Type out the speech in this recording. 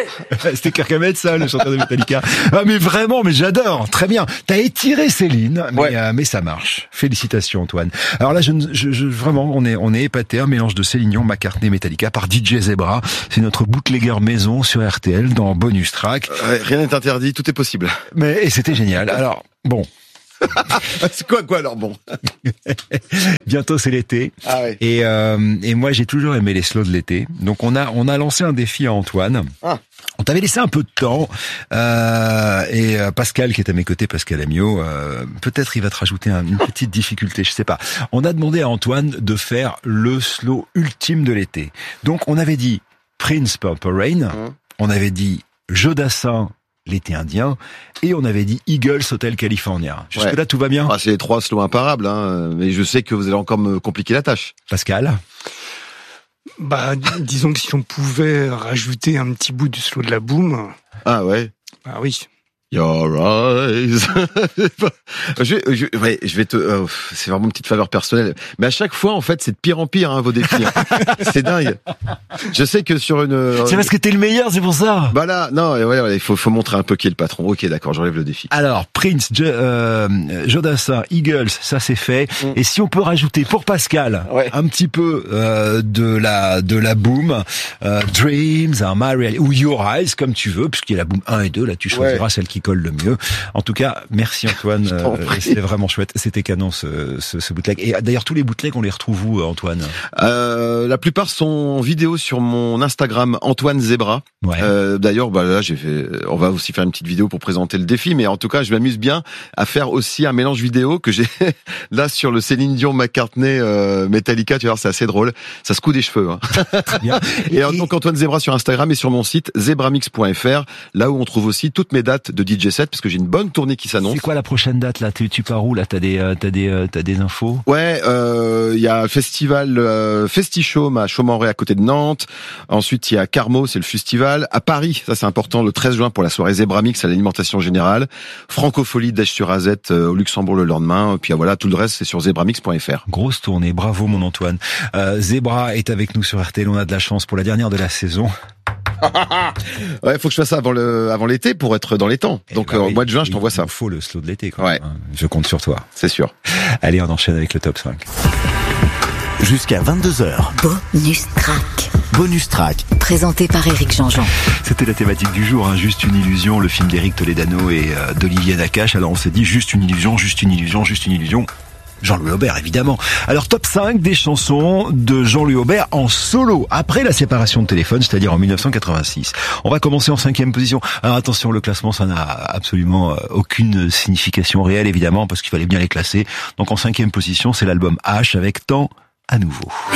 C'était Kirk Hammett, ça, le chanteur de Metallica. Ah, mais vraiment, mais j'adore. Très bien. T'as étiré Céline, mais ça marche. Félicitations, Antoine. Alors là, vraiment, on est épaté. Un mélange de Céline Dion, McCartney, Metallica par DJ Zebra. C'est notre bootlegger maison sur RTL dans Bonus Track. Rien n'est interdit, tout est possible. Et c'était génial. Alors, bon. C'est quoi alors bon. Bientôt c'est l'été. Ah ouais. Et moi j'ai toujours aimé les slows de l'été. Donc on a lancé un défi à Antoine. Ah. On t'avait laissé un peu de temps et Pascal qui est à mes côtés, Pascal Amiot, peut-être il va te rajouter une petite difficulté, je sais pas. On a demandé à Antoine de faire le slow ultime de l'été. Donc on avait dit Prince Purple Rain, on avait dit Jodassin l'été indien, et on avait dit Eagles Hotel California. Jusque-là, tout va bien? C'est les 3 slows imparables, mais je sais que vous allez encore me compliquer la tâche. Pascal? Disons que si on pouvait rajouter un petit bout du slow de la boom. Ah ouais? Ah oui. Your eyes. je vais te. C'est vraiment une petite faveur personnelle. Mais à chaque fois, en fait, c'est de pire en pire vos défis. C'est dingue. Je sais que sur une. C'est parce que t'es le meilleur, c'est pour ça. Là, non, il faut montrer un peu qui est le patron. Ok, d'accord, j'enlève le défi. Alors, Prince, Jodassin, Eagles, ça c'est fait. Et si on peut rajouter pour Pascal un petit peu de la boom, Dreams, My Reality, ou Your Eyes, comme tu veux, puisqu'il y a la boom 1 et 2, là tu choisiras celle qui colle le mieux. En tout cas, merci Antoine, c'était vraiment chouette, c'était canon ce bootleg. Et d'ailleurs tous les bootlegs on les retrouve où, Antoine? La plupart sont en vidéo sur mon Instagram Antoine Zebra. D'ailleurs là on va aussi faire une petite vidéo pour présenter le défi, mais en tout cas je m'amuse bien à faire aussi un mélange vidéo que j'ai là sur le Céline Dion, McCartney, Metallica, tu vois, c'est assez drôle, ça se coud des cheveux. Très bien. Et donc Antoine Zebra sur Instagram et sur mon site zebramix.fr, là où on trouve aussi toutes mes dates de DJ set, parce que j'ai une bonne tournée qui s'annonce. C'est quoi la prochaine date là? Tu pars où là? T'as des infos? Il y a le festival Festishow à Chaumes-en-Ré à côté de Nantes. Ensuite il y a Carmo, c'est le festival. À Paris, ça c'est important, le 13 juin pour la soirée Zebramix à l'alimentation générale. Francofolie d'Esch-sur-Azette au Luxembourg le lendemain. Puis voilà, tout le reste c'est sur zebramix.fr. Grosse tournée, bravo mon Antoine. Zebra est avec nous sur RTL, on a de la chance pour la dernière de la saison. Faut que je fasse ça avant l'été pour être dans les temps. Donc au mois de juin, je t'envoie ça. Il faut le slow de l'été quoi. Je compte sur toi. C'est sûr. Allez, on enchaîne avec le top 5. Jusqu'à 22h. Bonus Track. Bonus Track. Présenté par Éric Jean-Jean. C'était la thématique du jour, Juste une illusion, le film d'Éric Toledano et d'Olivier Nakache. Alors on s'est dit juste une illusion. Jean-Louis Aubert, évidemment. Alors, top 5 des chansons de Jean-Louis Aubert en solo, après la séparation de Téléphone, c'est-à-dire en 1986. On va commencer en 5e position. Alors, attention, le classement, ça n'a absolument aucune signification réelle, évidemment, parce qu'il fallait bien les classer. Donc, en 5e position, c'est l'album H avec Tant à nouveau.